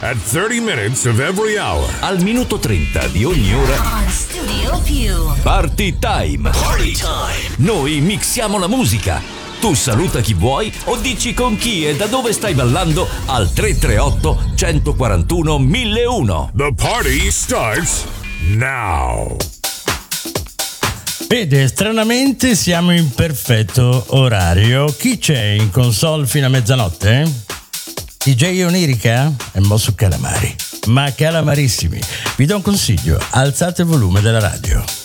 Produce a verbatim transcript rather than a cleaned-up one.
At thirty minutes of every hour. Al minuto trenta di ogni ora. On Studio Più. Party time. Party time. Noi mixiamo la musica. Tu saluta chi vuoi o dici con chi e da dove stai ballando al tre tre otto, uno quattro uno, mille uno. The party starts now. Vede, stranamente siamo in perfetto orario. Chi c'è in console fino a mezzanotte? D J Onirica? E mo su Calamari. Ma calamarissimi. Vi do un consiglio, alzate il volume della radio.